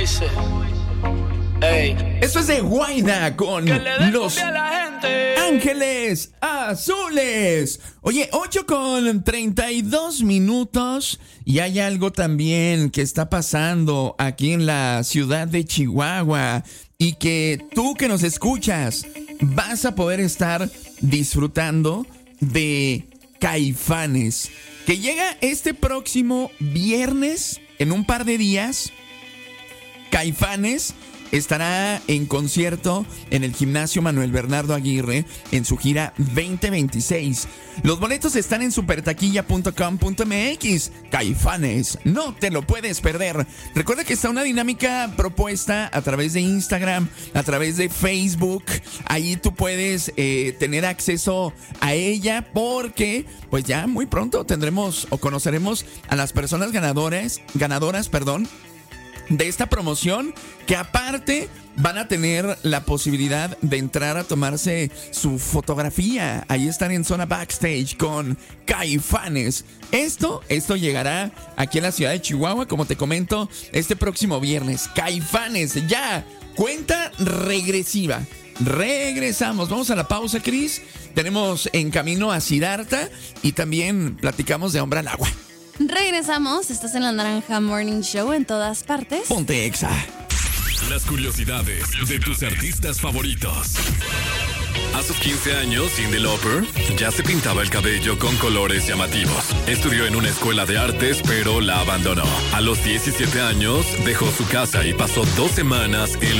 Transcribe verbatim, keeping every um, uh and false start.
dice? Ey. Esto es de Guaida con Que le dé los cumbia a la gente. Ángeles Azules. Oye, ocho con treinta y dos minutos. Y hay algo también que está pasando aquí en la ciudad de Chihuahua. Y que tú que nos escuchas vas a poder estar disfrutando de Caifanes, que llega este próximo viernes, en un par de días. Caifanes estará en concierto en el Gimnasio Manuel Bernardo Aguirre en su gira veinte veintiséis. Los boletos están en supertaquilla punto com punto m x. Caifanes, no te lo puedes perder. Recuerda que está una dinámica propuesta a través de Instagram, a través de Facebook. Ahí tú puedes eh, tener acceso a ella porque pues ya muy pronto tendremos o conoceremos a las personas ganadoras, ganadoras, perdón, de esta promoción, que aparte van a tener la posibilidad de entrar a tomarse su fotografía. Ahí están en zona backstage con Caifanes. Esto, esto llegará aquí en la ciudad de Chihuahua, como te comento, este próximo viernes. Caifanes, ya, cuenta regresiva. Regresamos, vamos a la pausa, Cris. Tenemos en camino a Siddhartha y también platicamos de Hombre al Agua. Regresamos, estás en la Naranja Morning Show en todas partes. Ponte Exa. Las curiosidades de tus artistas favoritos. A sus quince años, Cyndi Lauper ya se pintaba el cabello con colores llamativos. Estudió en una escuela de artes, pero la abandonó. A los diecisiete años, dejó su casa y pasó dos semanas en